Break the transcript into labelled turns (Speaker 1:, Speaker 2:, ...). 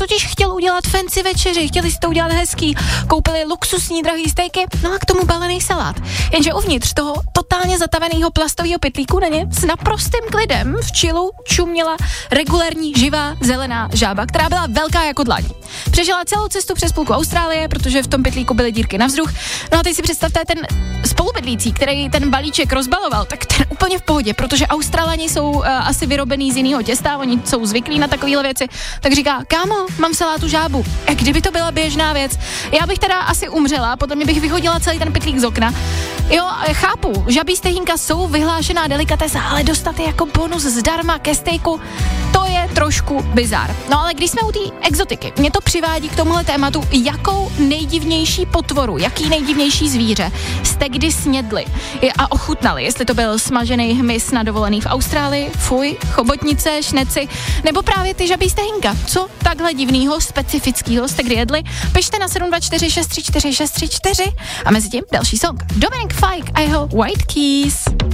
Speaker 1: totiž chtěl udělat fancy večeři, chtěli si to udělat hezký, koupili luxusní drahý stejky, no a k tomu balený salát. Jenže uvnitř toho totálně zataveného plastového pytlíku na ně s naprostým klidem v čilu čuměla regulérní živá zelená žába, která byla velká jako dlaň. Přežila celou cestu přes půlku Austrálie, protože v tom pytlíku byly dírky na vzduch. No a teď si představte ten spolubydlící, který ten balíček rozbaloval, tak ten úplně v pohodě, protože Australani jsou asi vyrobený z jiného těsta, oni jsou zvyklí na takovéhle věci. Tak říká, kámo, mám salátu žábu. A kdyby to byla běžná věc, já bych teda asi umřela, potom mě bych vyhodila celý ten pytlík z okna. Jo, chápu, žabí stehínka jsou vyhlášená delikatesa, ale dostat je jako bonus zdarma ke stejku, to je trošku bizár. No ale když jsme u té exotiky, mě to přivádí k tomuhle tématu, jakou nejdivnější potvoru, jaký nejdivnější zvíře jste kdy snědli a ochutnali, jestli to byl smažený hmyz na dovolený v Austrálii, fuj, chobotnice, šneci, nebo právě ty žabí stehínka. Co takhle divnýho, specifického jste kdy jedli? Pište na 724 634 634 a mezi tím další song. Dominic Fike a jeho White Keys.